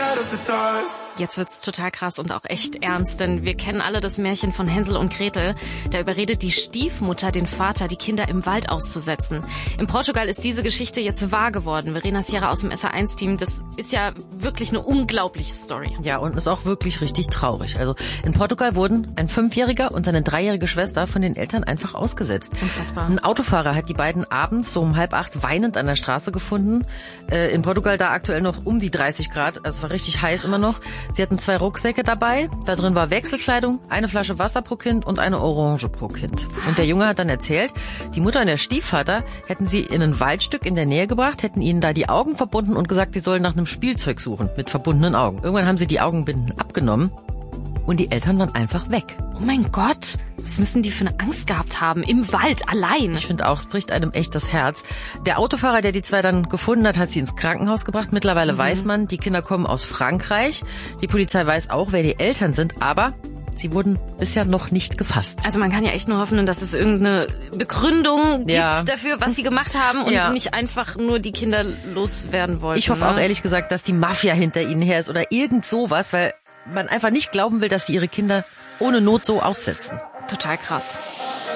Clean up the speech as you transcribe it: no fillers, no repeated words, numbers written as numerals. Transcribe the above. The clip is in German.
Jetzt wird's total krass und auch echt ernst, denn wir kennen alle das Märchen von Hänsel und Gretel. Da überredet die Stiefmutter den Vater, die Kinder im Wald auszusetzen. In Portugal ist diese Geschichte jetzt wahr geworden. Verena Sierra aus dem SR1-Team, das ist ja wirklich eine unglaubliche Story. Ja, und ist auch wirklich richtig traurig. Also in Portugal wurden ein 5-Jähriger und seine 3-jährige Schwester von den Eltern einfach ausgesetzt. Unfassbar. Ein Autofahrer hat die beiden abends so um 7:30 weinend an der Straße gefunden. In Portugal da aktuell noch um die 30 Grad. Es war richtig heiß immer noch. Sie hatten 2 Rucksäcke dabei. Da drin war Wechselkleidung, eine Flasche Wasser pro Kind und eine Orange pro Kind. Und der Junge hat dann erzählt, die Mutter und der Stiefvater hätten sie in ein Waldstück in der Nähe gebracht, hätten ihnen da die Augen verbunden und gesagt, sie sollen nach einem Spielzeug suchen mit verbundenen Augen. Irgendwann haben sie die Augenbinden abgenommen und die Eltern waren einfach weg. Oh mein Gott, was müssen die für eine Angst gehabt haben? Im Wald, allein. Ich finde auch, es bricht einem echt das Herz. Der Autofahrer, der die 2 dann gefunden hat, hat sie ins Krankenhaus gebracht. Mittlerweile weiß man, die Kinder kommen aus Frankreich. Die Polizei weiß auch, wer die Eltern sind, aber sie wurden bisher noch nicht gefasst. Also man kann ja echt nur hoffen, dass es irgendeine Begründung gibt dafür, was sie gemacht haben und nicht einfach nur die Kinder loswerden wollten. Ich hoffe auch ehrlich gesagt, dass die Mafia hinter ihnen her ist oder irgend sowas, weil man einfach nicht glauben will, dass sie ihre Kinder ohne Not so aussetzen. Total krass.